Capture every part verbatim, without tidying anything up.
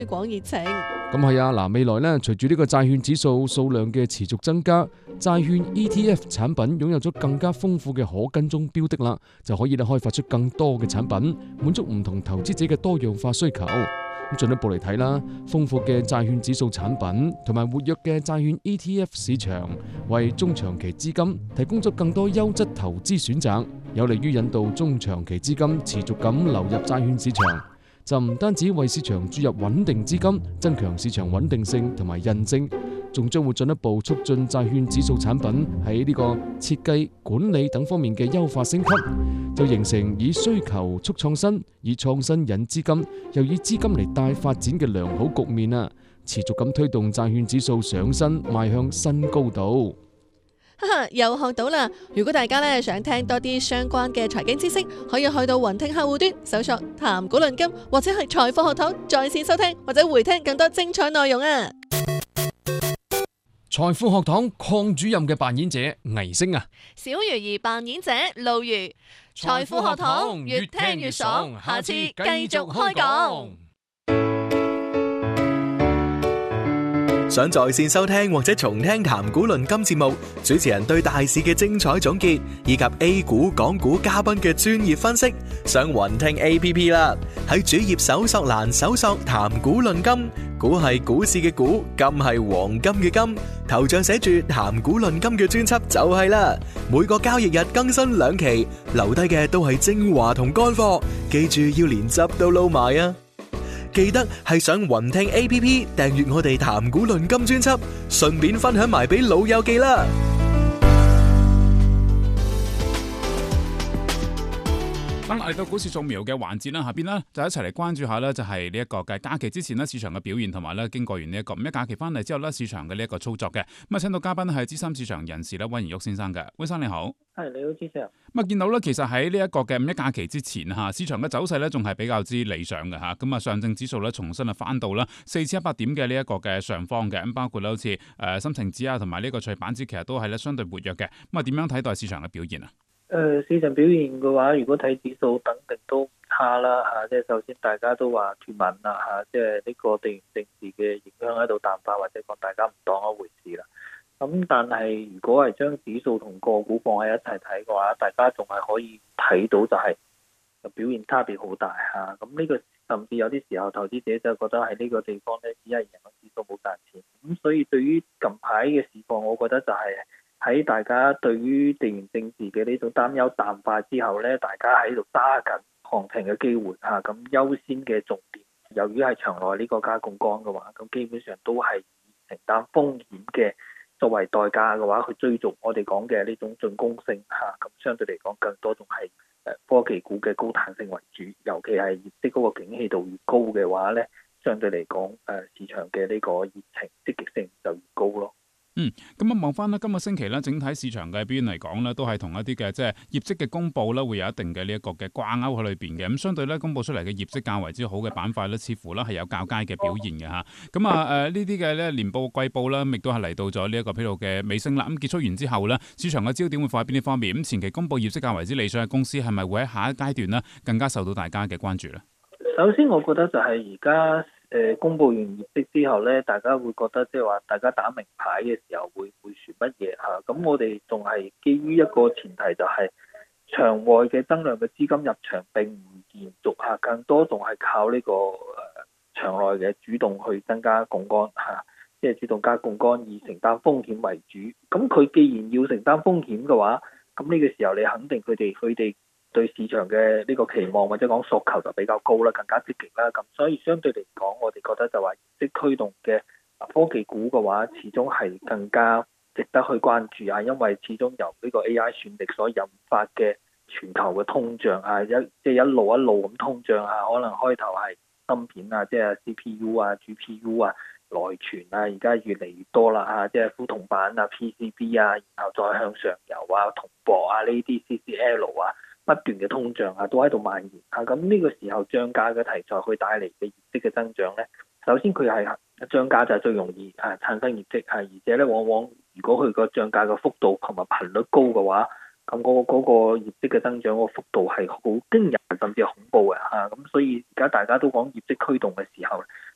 廣熱情。 咁係啊，嗱，未來咧，隨住呢個債券指數數量嘅持續增加，債券 E T F 產品擁有咗更加豐富嘅可跟蹤標的啦，就可以咧開發出更多嘅產品，滿足唔同投資者嘅多樣化需求。咁進一步嚟睇啦，豐富嘅債券指數產品同埋活躍嘅債券 E T F 市場，為中長期資金提供咗更多優質投資選擇，有利於引導中長期資金持續咁流入債券市場。就唔單止為市場注入穩定資金，增強市場穩定性同埋韌性，仲將會進一步促進債券指數產品喺呢個設計、管理等方面嘅優化升級，就形成以需求促創新、以創新引資金，又以資金嚟帶發展嘅良好局面啊！持續咁推動債券指數上升，邁向新高度。 哈哈，又學到啦！如果大家咧想聽多啲相關嘅財經知識，可以去到雲聽客戶端搜索談股論金，或者係財富學堂在線收聽或者回聽更多精彩內容啊！ 財富學堂鄺主任嘅扮演者倪星啊， 小魚兒扮演者路如，財富學堂越聽越爽，下次繼續開講。 想在線收聽或者重聽談股論金節目，主持人對大市嘅精彩總結，以及 A 股、港股嘉賓嘅專業分析，上雲聽 A P P 啦。喺主頁搜索欄搜索談股論金，股係股市嘅股，金係黃金嘅金，頭像寫住談股論金嘅專輯就係啦。每個交易日更新兩期，留低嘅都係精華同乾貨，記住要連汁都撈埋啊！記得係上雲聽 A P P 訂閱我哋談股論金專輯，順便分享埋俾老友記啦。 嚟到股市掃描嘅環節啦，下邊呢就一齊嚟關注下呢，就係呢一個嘅假期之前呢市場嘅表現，同埋呢經過完呢一個五一假期翻嚟之後呢市場嘅呢一個操作嘅。咁啊，請到嘉賓係資深市場人士咧溫賢旭先生嘅，溫生你好。 係你好，主持人。 咁啊，見到咧，其實喺呢一個嘅五一假期之前嚇，市場嘅走勢咧仲係比較之理想嘅嚇。咁啊，上證指數咧重新啊翻到啦四千一百點嘅呢一個嘅上方嘅。咁包括咧好似誒深成指啊，同埋呢個創業板指，其實都係咧相對活躍嘅。咁啊，點樣睇待市場嘅表現啊？ 誒、呃，市場表現嘅話，如果睇指數，肯定都唔差啦嚇。即係首先大家都話脫敏啦嚇，即係呢個地緣政治嘅影響喺度淡化，或者講大家唔當一回事啦。咁但係如果係將指數同個股放喺一齊睇嘅話，大家仲係可以睇到就係表現差別好大嚇。咁呢個甚至有啲時候投資者就覺得喺呢個地方咧，只係贏咗指數冇賺錢。咁所以對於近排嘅市況，我覺得就係喺大家對於地緣政治嘅呢種擔憂淡化之後咧，大家喺度揸緊行情嘅機會嚇。咁優先嘅重點，由於係場內呢個加槓桿嘅話，咁基本上都係以承擔風險嘅作為代價嘅話，去追逐我哋講嘅呢種進攻性嚇，咁相對嚟講更多仲係誒科技股嘅高彈性為主，尤其係業績嗰個景氣度越高嘅話咧，相對嚟講誒市場嘅呢個熱情積極性就越高咯。 嗯，咁啊望翻咧，今個星期咧，整體市場嘅表現嚟講咧，都係同一啲嘅即係業績嘅公佈咧，會有一定嘅呢一個嘅掛鈎喺裏邊嘅。咁相對咧，公佈出嚟嘅業績較為之好嘅板塊咧，似乎咧係有較佳嘅表現嘅嚇。咁啊誒呢啲嘅咧年報季報啦，亦都係嚟到咗呢一個披露嘅尾聲啦。咁結束完之後咧，市場嘅焦點會放喺邊啲方面？咁前期公佈業績較為之理想嘅公司，係咪會喺下一階段呢更加受到大家嘅關注咧？ 首先，我覺得就係而家誒公佈完業績之後咧，大家會覺得即係話大家打明牌嘅時候會會選乜嘢嚇？咁我哋仲係基於一個前提，就係場外嘅增量嘅資金入場並唔延續嚇，更多仲係靠呢個誒場內嘅主動去增加槓桿嚇，即係主動加槓桿以承擔風險為主。咁佢既然要承擔風險嘅話，咁呢個時候你肯定佢哋佢哋對市場嘅呢個期望或者講訴求就比較高啦，更加積極啦。咁所以相對嚟講，我哋覺得就話業績驅動嘅科技股嘅話，始終係更加值得去關注啊。因為始終由呢個 A I 算力所引發嘅全球嘅通脹啊，一即係一路一路咁通脹啊，可能開頭係芯片啊，即係 C P U 啊、G P U 啊、內存啊，而家越嚟越多啦嚇，即係富銅板啊、P C B 啊，然後再向上游啊、銅箔啊呢啲 C C L 啊。不斷嘅通脹啊，都喺度蔓延啊！咁呢個時候漲價嘅題材去帶嚟嘅業績嘅增長咧，首先佢係漲價就係最容易啊產生業績啊，而且咧往往如果佢個漲價嘅幅度同埋頻率高嘅話，咁嗰嗰個業績嘅增長個幅度係好驚人，甚至係恐怖嘅嚇。咁所以而家大家都講業績驅動嘅時候，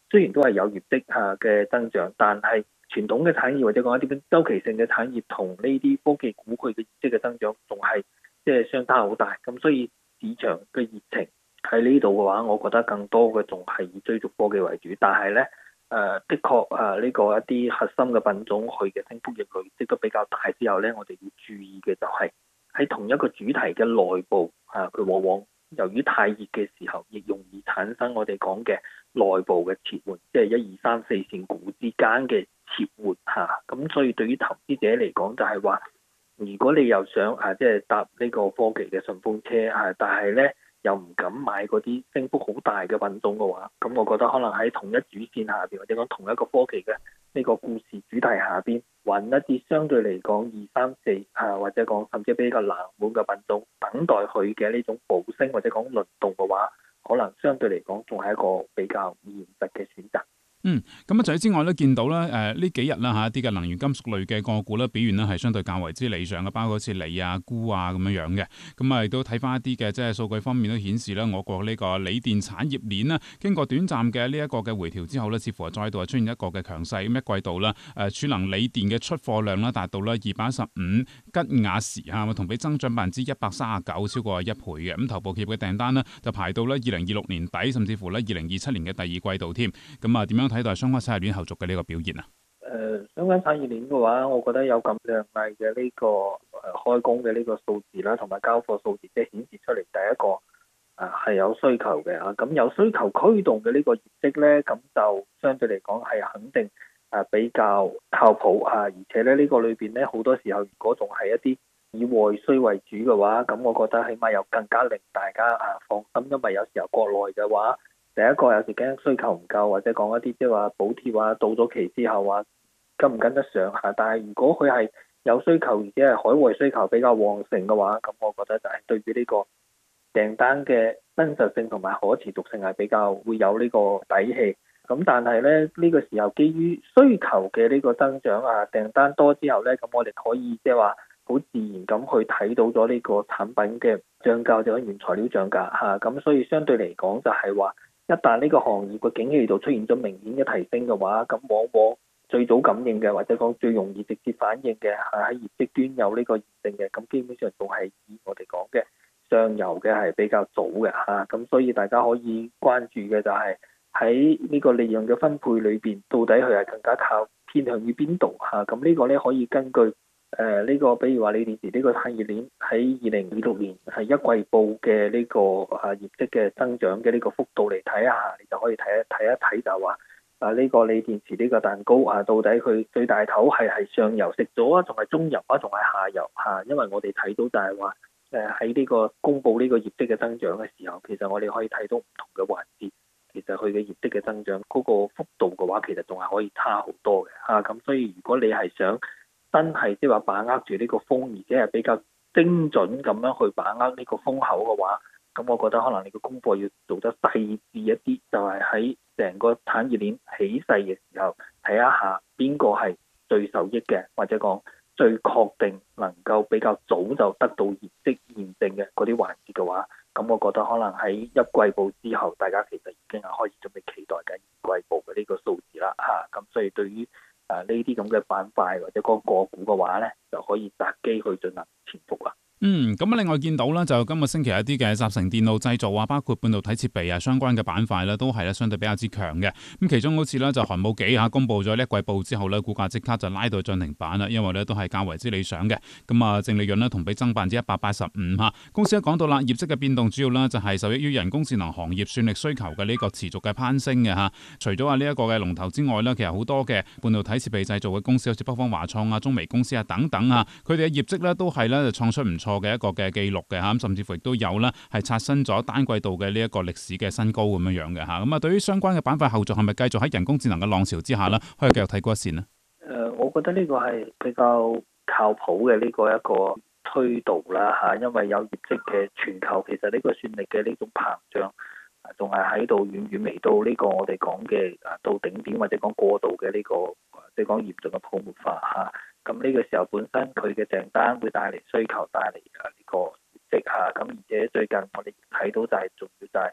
雖然都係有業績嚇嘅增長，但係傳統嘅產業或者講一啲周期性嘅產業同呢啲科技股佢嘅業績嘅增長仲係即係相差好大，咁所以市場嘅熱情喺呢度嘅話，我覺得更多嘅仲係以追逐科技為主，但係呢。誒、呃，的確誒，呢、這個一啲核心嘅品種，佢嘅升幅亦累積得比較大之後呢，我哋要注意嘅就係喺同一個主題嘅內部啊，佢往往由於太熱嘅時候，亦容易產生我哋講嘅內部嘅切換，即係一二三四線股之間嘅切換嚇。咁、啊、所以對於投資者嚟講，就係話，如果你又想啊，即係搭呢個科技嘅順風車啊，但係呢，又唔敢買嗰啲升幅好大嘅品種嘅話，咁我覺得可能喺同一主線下邊，或者講同一個科技嘅呢個故事主題下邊，揾一啲相對嚟講二三四啊，或者講甚至比較冷門嘅品種，等待佢嘅呢種補升或者講輪動嘅話，可能相對嚟講仲係一個比較現實嘅選擇。 嗯，咁啊，除此之外咧，見到咧，誒、呃、呢幾日啦嚇，一啲嘅能源金屬類嘅個股咧表現咧係相對較為之理想嘅，包括好似鋰啊、鈷啊咁樣樣嘅。咁啊，亦都睇翻一啲嘅即係數據方面都顯示咧，我國呢個鋰電產業鏈咧，經過短暫嘅呢一個嘅回調之後咧，似乎係再度係出現一個嘅強勢。咁一季度啦，誒、呃、儲能鋰電嘅出貨量啦達到咧二百一十五吉瓦時嚇，同比增長百分之一百三十九，超過一倍嘅。咁頭部企業嘅訂單呢，就排到咧二零二六年底，甚至乎咧二零二七年嘅第二季度添。咁啊，點樣睇待相關產業鏈後續嘅呢個表現啊？ 誒、呃，相關產業鏈嘅話，我覺得有咁亮麗嘅呢個誒、呃、開工嘅呢個數字啦，同埋交貨數字，即係顯示出嚟第一個啊係、呃、有需求嘅啊。咁有需求驅動嘅呢個業績咧，咁就相對嚟講係肯定啊比較靠譜啊，而且咧呢、呢個裏邊咧好多時候，如果仲係一啲以外需為主嘅話，咁我覺得起碼有更加令大家啊放心，因為有時候國內嘅話。第一個有時驚需求唔夠，或者講一啲即係話補貼啊，到咗期之後啊，跟唔跟得上嚇？但係如果佢係有需求，而且係海外需求比較旺盛嘅話，咁我覺得就係對於呢個訂單嘅真實性同埋可持續性係比較會有呢個底氣。咁但係咧呢、呢個時候基於需求嘅呢個增長啊，訂單多之後咧，咁我哋可以即係話好自然咁去睇到咗呢個產品嘅漲價或者原材料漲價嚇。咁、啊、所以相對嚟講就係話。一旦呢個行業嘅景氣度出現咗明顯嘅提升嘅話，咁往往最早感應嘅或者講最容易直接反應嘅係喺業績端有呢個驗證嘅，咁基本上仲係以我哋講嘅上游嘅係比較早嘅嚇，咁所以大家可以關注嘅就係喺呢個利潤嘅分配裏邊，到底佢係更加靠偏向於邊度嚇？咁呢個咧可以根據。誒呢、呃這個，比如話鋰電池呢個產業鏈喺二零二六年係一季報嘅呢個啊業績嘅增長嘅呢個幅度嚟睇下，你就可以睇一睇一睇就話啊呢、這個鋰電池呢個蛋糕啊，到底佢最大頭係係上游食咗啊，仲係中游啊，仲係下游嚇、啊？因為我哋睇到就係話誒喺呢個公佈呢個業績嘅增長嘅時候，其實我哋可以睇到唔同嘅環節，其實佢嘅業績嘅增長嗰、那個幅度嘅話，其實仲係可以差好多嘅嚇。咁、啊、所以如果你係想真係即係話把握住呢個風，而且係比較精準咁樣去把握呢個風口嘅話，咁我覺得可能你個功課要做得細緻一啲，就係喺成個產業鏈起勢嘅時候，睇一下邊個係最受益嘅，或者講最確定能夠比較早就得到業績驗證嘅嗰啲環節嘅話，咁我覺得可能喺一季報之後，大家其實已經係開始準備期待緊二季報嘅呢個數字啦嚇。咁所以對於啊！呢啲咁嘅板塊或者嗰個個股嘅話咧，就可以擇機去進行潛伏啦。 嗯，咁啊，另外見到咧，就今個星期一啲嘅集成電路製造啊，包括半導體設備啊相關嘅板塊咧，都係咧相對比較之強嘅。咁其中好似咧就寒武紀嚇公佈咗呢一季報之後咧，股價即刻就拉到漲停板啦，因為咧都係較為之理想嘅。咁啊，淨利潤咧同比增百分之一百八十五嚇。公司都講到啦，業績嘅變動主要咧就係受益於人工智能行業算力需求嘅呢個持續嘅攀升嘅嚇。除咗話呢一個嘅龍頭之外咧，其實好多嘅半導體設備製造嘅公司，好似北方華創啊、中微公司啊等等啊，佢哋嘅業績咧都係咧就創出唔錯嘅一個嘅記錄嘅嚇，甚至乎亦都有啦，係刷新咗單季度嘅呢一個歷史嘅新高咁樣樣嘅嚇。咁啊，對於相關嘅板塊後續係咪繼續喺人工智能嘅浪潮之下呢，可以繼續睇高一線呢？ 誒、呃，我覺得呢個係比較靠譜嘅呢個一個推導啦嚇，因為有業績嘅全球，其實呢個算力嘅呢種膨脹仲係喺度遠遠未到呢個我哋講嘅啊到頂點或者講過度嘅呢、這個即係講嚴重嘅泡沫化嚇。咁呢個時候本身佢嘅訂單會帶嚟需求，帶嚟啊呢個業績嚇。咁而且最近我哋睇到就係仲要就係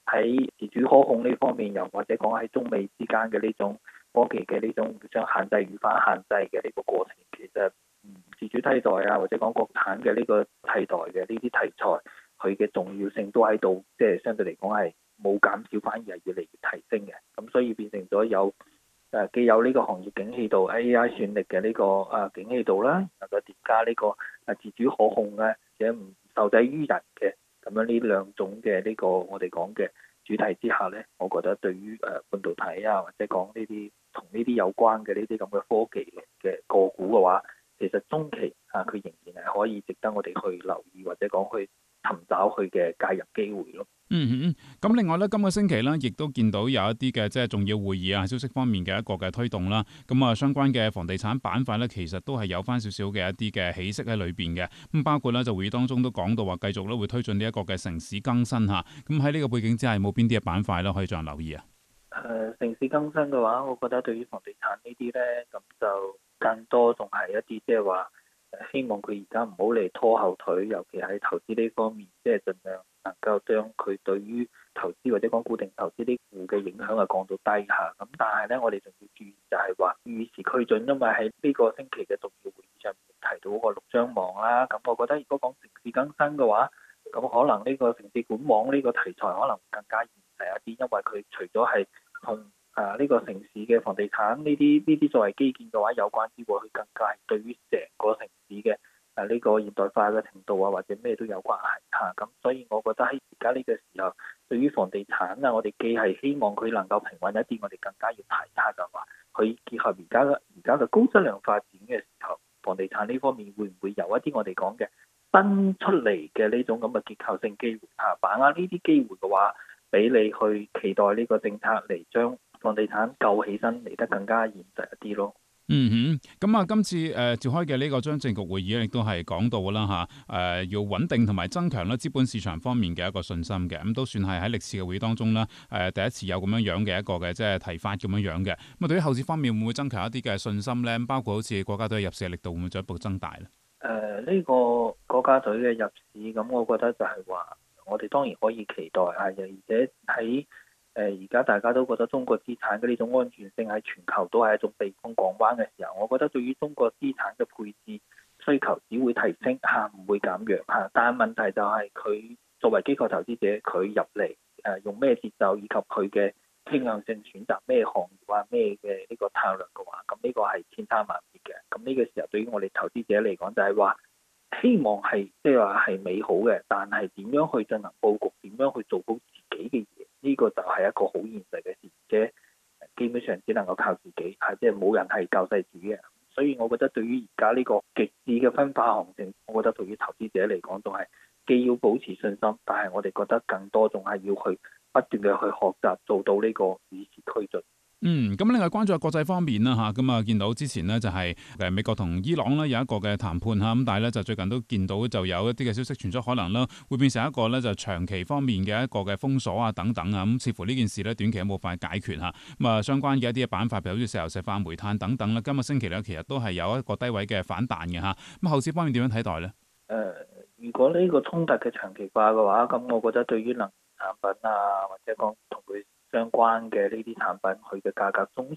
喺自主可控呢方面，又或者講喺中美之間嘅呢種科技嘅呢種互相限制與反限制嘅呢個過程，其實自主替代啊，或者講國產嘅呢個替代嘅呢啲題材，佢嘅重要性都喺度，即係相對嚟講係冇減少，反而係越嚟越提升嘅。咁所以變成咗有誒既有呢個行業景氣度 A I 算力嘅呢個誒景氣度啦，能夠疊加呢個誒自主可控嘅，而且唔受制於人嘅咁樣呢兩種嘅呢個我哋講嘅主題之下咧，我覺得對於誒半導體啊，或者講呢啲同呢啲有關嘅呢啲咁嘅科技嘅個股嘅話，其實中期啊，佢仍然係可以值得我哋去留意，或者講去尋找佢嘅介入機會咯。 嗯嗯，咁另外咧，今個星期咧，亦都見到有一啲嘅即係重要會議啊、消息方面嘅一個嘅推動啦。咁啊，相關嘅房地產板塊咧，其實都係有翻少少嘅一啲嘅起色喺裏邊嘅。咁包括咧，就會議當中都講到話，繼續咧會推進呢一個嘅城市更新嚇。咁喺呢個背景之下，有冇邊啲嘅板塊咧可以再留意啊？ 誒、呃，城市更新嘅話，我覺得對於房地產呢啲咧，咁就更多仲係一啲即係話，希望佢而家唔好嚟拖後腿，尤其喺投資呢方面，即係盡量能夠將佢對於投資或者講固定投資啲股嘅影響係降到低下。咁但係咧，我哋仲要注意就係話與時俱進，因為喺呢個星期嘅重要會議上面提到嗰個六張網啦。咁我覺得如果講城市更新嘅話，咁可能呢個城市管網呢個題材可能更加現實一啲，因為佢除咗係同啊呢個城市嘅房地產呢啲呢啲作為基建嘅話有關之外，佢更加係對於成個城市嘅啊呢個現代化嘅程度啊，或者咩都有關係嚇。咁所以我覺得喺而家呢個時候，對於房地產啊，我哋既係希望佢能夠平穩一啲，我哋更加要睇下就話佢結合而家嘅而家嘅高質量發展嘅時候，房地產呢方面會唔會有一啲我哋講嘅新出嚟嘅呢種咁嘅結構性機會嚇？把握呢啲機會嘅話，俾你去期待呢個政策嚟將房地產救起身嚟得更加現實一啲咯。 嗯哼，咁啊，今次誒、呃、召開嘅呢個張正局會議咧，亦都係講到啦嚇，誒、呃、要穩定同埋增強咧資本市場方面嘅一個信心嘅，咁都算係喺歷次嘅會議當中啦，誒、呃、第一次有咁樣樣嘅一個嘅即係提法咁樣樣嘅。咁啊，對於後市方面會唔會增強一啲嘅信心咧？包括好似國家隊入市嘅力度會唔會進一步增大咧？誒、 呃，呢、這個國家隊嘅入市，咁我覺得就係話，我哋當然可以期待啊，而且喺誒而家大家都覺得中國資產嘅呢種安全性喺全球都係一種避風港灣嘅時候，我覺得對於中國資產嘅配置需求只會提升嚇，唔會減弱嚇。但係問題就係佢作為機構投資者，佢入嚟誒用咩節奏，以及佢嘅傾向性選擇咩行業啊咩嘅呢個策略嘅話，咁呢個係千差萬別嘅。咁呢個時候對於我哋投資者嚟講，就係話希望係即係話係美好嘅，但係點樣去進行佈局，點樣去做好自己嘅嘢？呢個就係一個好現實嘅事，且基本上只能夠靠自己，係即係冇人係救世主嘅。所以我覺得對於而家呢個極致嘅分化行情，我覺得對於投資者嚟講，仲係既要保持信心，但係我哋覺得更多仲係要去不斷嘅去學習，做到呢個與時俱進。 嗯，咁另外關注下國際方面啦嚇，咁啊見到之前呢，就係誒美國同伊朗呢有一個嘅談判嚇，咁但係咧就最近都見到就有一啲嘅消息傳出，可能啦會變成一個咧就長期方面嘅一個嘅封鎖啊等等啊，咁似乎呢件事咧短期都冇法解決嚇，咁啊相關嘅一啲嘅板塊，譬如好似石油石化、煤炭等等啦，今個星期咧其實都係有一個低位嘅反彈嘅嚇，咁後市方面點樣睇待咧？誒、 呃，如果呢個衝突嘅長期化嘅話，咁我覺得對於能源產品啊，或者講同佢相關嘅呢啲產品，佢嘅價格中